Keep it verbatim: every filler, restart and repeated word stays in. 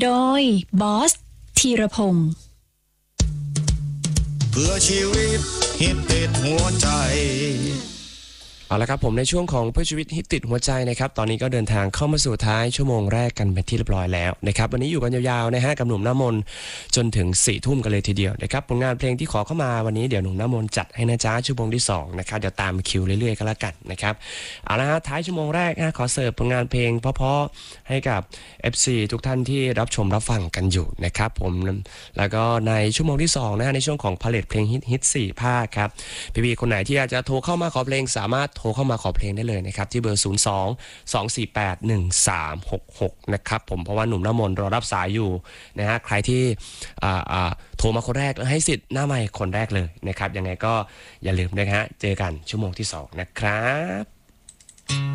โดยบอสธีรพงศ์เพื่อชีวิตฮิตติดหัวใจเอาละครับผมในช่วงของเพื่อชีวิตฮิตติดหัวใจนะครับตอนนี้ก็เดินทางเข้ามาสู่ท้ายชั่วโมงแรกกันเป็นที่เรียบร้อยแล้วนะครับวันนี้อยู่กันยาวๆนะฮะกับหนุ่มน้ำมนต์จนถึงสี่ทุ่มกันเลยทีเดียวนะครับผลงานเพลงที่ขอเข้ามาวันนี้เดี๋ยวหนุ่มน้ำมนต์จัดให้นะจ๊ะชั่วโมงที่สองนะครับเดี๋ยวตามคิวเรื่อยๆกันละกันนะครับเอาละฮะท้ายชั่วโมงแรกนะขอเสิร์ฟผลงานเพลงเพราะๆให้กับ เอฟ ซี ทุกท่านที่รับชมรับฟังกันอยู่นะครับผมแล้วก็ในชั่วโมงที่สองนะฮะในช่วงของพาเลทเพลงฮิตฮิตสี่ภาคครับพี่ๆคนไหนที่อยากจะโทรเข้ามาขอเพลงสามารถโทรเข้ามาขอเพลงได้เลยนะครับที่เบอร์ศูนย์ สอง สอง สี่ แปด หนึ่ง สาม หก หกนะครับผมเพราะว่าหนุ่มน้ำมนต์รอรับสายอยู่นะฮะใครที่อ่าอ่าโทรมาคนแรกให้สิทธิ์หน้าไมค์คนแรกเลยนะครับยังไงก็อย่าลืมนะฮะเจอกันชั่วโมงที่สองนะครับ